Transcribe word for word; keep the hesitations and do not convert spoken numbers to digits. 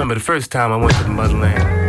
remember the first time I went to the motherland.